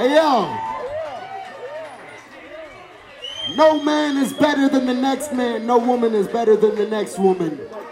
Hey yo, no man is better than the next man. No woman is better than the next woman.